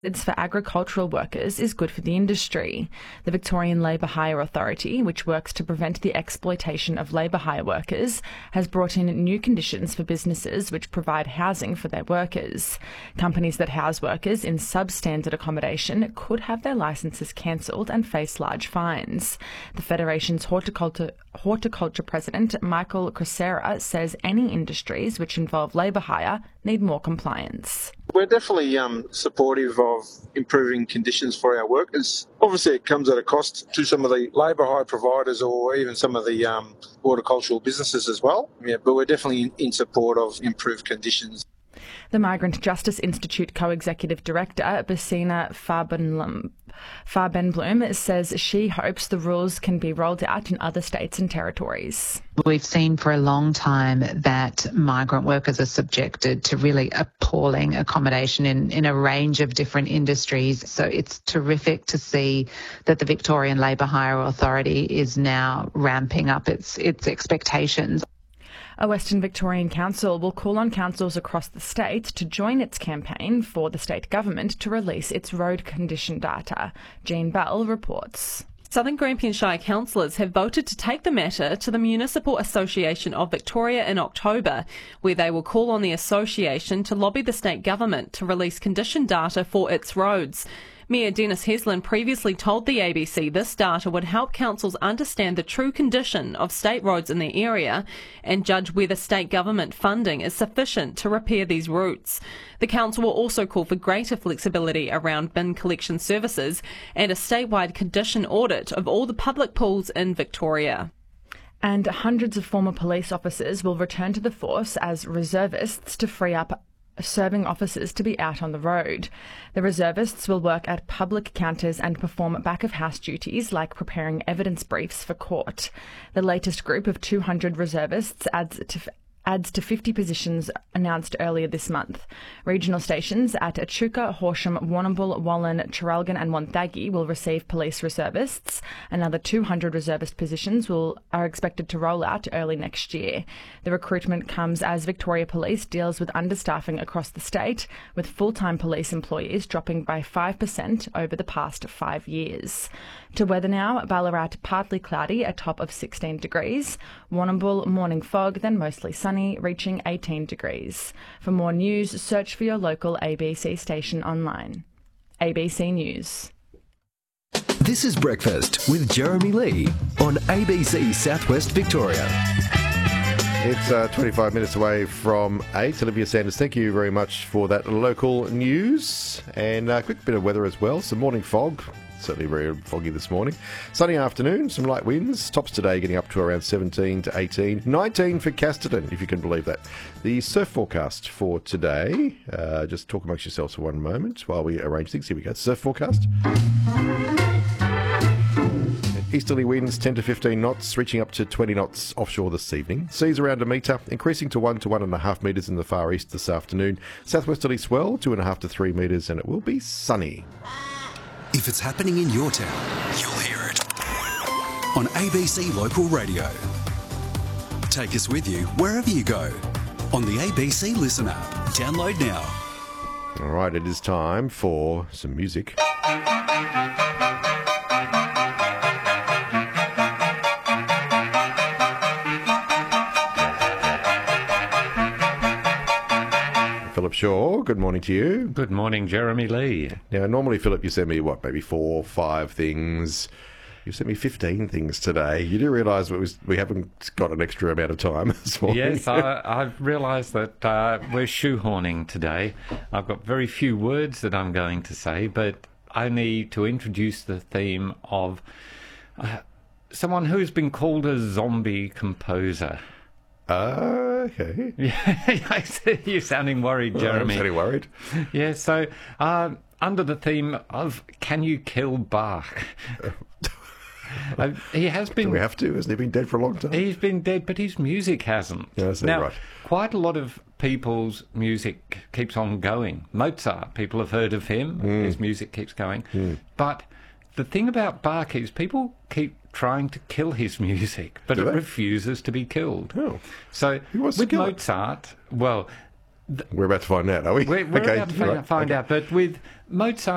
For agricultural workers is good for the industry. The Victorian Labour Hire Authority, which works to prevent the exploitation of labour hire workers, has brought in new conditions for businesses which provide housing for their workers. Companies that house workers in substandard accommodation could have their licences cancelled and face large fines. The Federation's horticulture president, Michael Cresera, says any industries which involve labour hire need more compliance. We're definitely supportive of improving conditions for our workers. Obviously, it comes at a cost to some of the labour hire providers or even some of the horticultural businesses as well. Yeah, but we're definitely in support of improved conditions. The Migrant Justice Institute Co-Executive Director, Basina Farbenblum, says she hopes the rules can be rolled out in other states and territories. We've seen for a long time that migrant workers are subjected to really appalling accommodation in a range of different industries. So it's terrific to see that the Victorian Labour Hire Authority is now ramping up its expectations. A Western Victorian council will call on councils across the state to join its campaign for the state government to release its road condition data. Jean Bell reports. Southern Grampian Shire councillors have voted to take the matter to the Municipal Association of Victoria in October, where they will call on the association to lobby the state government to release condition data for its roads. Mayor Dennis Heslin previously told the ABC this data would help councils understand the true condition of state roads in their area and judge whether state government funding is sufficient to repair these routes. The council will also call for greater flexibility around bin collection services and a statewide condition audit of all the public pools in Victoria. And hundreds of former police officers will return to the force as reservists to free up serving officers to be out on the road. The reservists will work at public counters and perform back-of-house duties like preparing evidence briefs for court. The latest group of 200 reservists adds to 50 positions announced earlier this month. Regional stations at Echuca, Horsham, Warrnambool, Wallan, Traralgon and Wonthaggi will receive police reservists. Another 200 reservist positions are expected to roll out early next year. The recruitment comes as Victoria Police deals with understaffing across the state, with full-time police employees dropping by 5% over the past 5 years. To weather now, Ballarat partly cloudy, a top of 16 degrees. Warrnambool, morning fog, then mostly sunny, reaching 18 degrees. For more news, search for your local ABC station online. ABC News. This is Breakfast with Jeremy Lee on ABC Southwest Victoria. It's 25 minutes away from 8. Olivia Sanders, thank you very much for that local news. And a quick bit of weather as well. Some morning fog. Certainly very foggy this morning. Sunny afternoon, some light winds. Tops today getting up to around 17 to 18. 19 for Casterton, if you can believe that. The surf forecast for today. Just talk amongst yourselves for one moment while we arrange things. Here we go. Surf forecast. Easterly winds 10 to 15 knots, reaching up to 20 knots offshore this evening. Seas around a metre, increasing to 1 to 1.5 metres in the far east this afternoon. Southwesterly swell, 2.5 to 3 metres, and it will be sunny. If it's happening in your town, you'll hear it on ABC Local Radio. Take us with you wherever you go on the ABC Listen app. Download now. All right, it is time for some music. Philip Shaw, good morning to you. Good morning, Jeremy Lee. Now, normally, Philip, you send me, maybe 4 or 5 things. You sent me 15 things today. You do realise we haven't got an extra amount of time this morning. Yes, I've realised that we're shoehorning today. I've got very few words that I'm going to say, but only to introduce the theme of someone who's been called a zombie composer. Okay. Yeah, you're sounding worried, Jeremy. I'm sounding worried. Yeah, so under the theme of Can You Kill Bach? He has been... Do we have to? Hasn't he been dead for a long time? He's been dead, but his music hasn't. Yeah, that's now, right. Quite a lot of people's music keeps on going. Mozart, people have heard of him. His music keeps going. But the thing about Bach is people keep trying to kill his music, but it refuses to be killed. Oh. So with Mozart, well... We're about to find out, are we? We're about to find out, but with Mozart...